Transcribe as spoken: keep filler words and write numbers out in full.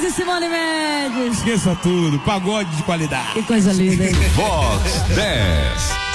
de Simone Mendes. Esqueça tudo, pagode de qualidade. Que coisa linda, hein? Vox dez.